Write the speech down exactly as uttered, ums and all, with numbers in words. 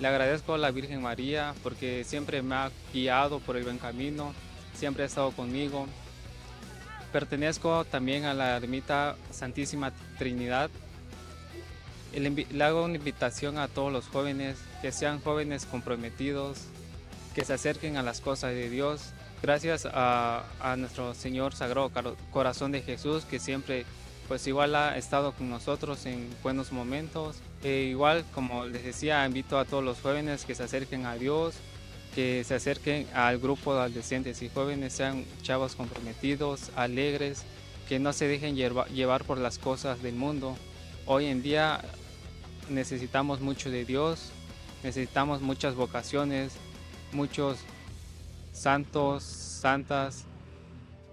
Le agradezco a la Virgen María porque siempre me ha guiado por el buen camino, siempre ha estado conmigo. Pertenezco también a la ermita Santísima Trinidad. Le invi- le hago una invitación a todos los jóvenes, que sean jóvenes comprometidos, que se acerquen a las cosas de Dios. Gracias a, a nuestro Señor Sagrado Caro- Corazón de Jesús, que siempre pues igual ha estado con nosotros en buenos momentos. E igual, como les decía, invito a todos los jóvenes que se acerquen a Dios, que se acerquen al grupo de adolescentes y jóvenes, sean chavos comprometidos, alegres, que no se dejen llevar, llevar por las cosas del mundo. Hoy en día necesitamos mucho de Dios, necesitamos muchas vocaciones, muchos santos, santas,